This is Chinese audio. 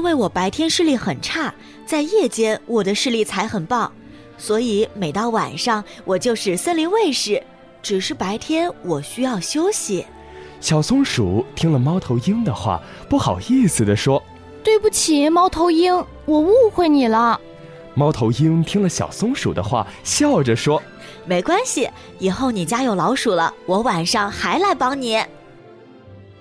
因为我白天视力很差，在夜间我的视力才很棒，所以每到晚上我就使森林卫士，只是白天我需要休息。 小松鼠听了猫头鹰的话，不好意思地说： 对不起，猫头鹰，我误会你了。 猫头鹰听了小松鼠的话，笑着说： 没关系，以后你家有老鼠了，我晚上还来帮你。